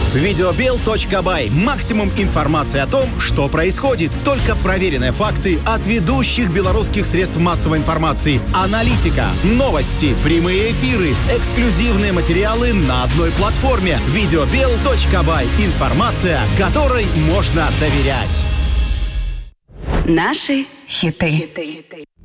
Videobill.by. Максимум информации о том, что происходит. Только проверенные факты от ведущих белорусских средств массовой информации. Аналитика, новости, прямые эфиры, эксклюзивные материалы на одной платформе. Videobill.by. Информация, которой можно доверять. Наши хиты.